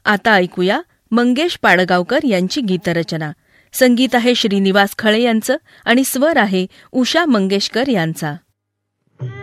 आता ऐकूया मंगेश पाडगावकर यांची गीतरचना. संगीत आहे श्रीनिवास खळे यांचं आणि स्वर आहे उषा मंगेशकर यांचा.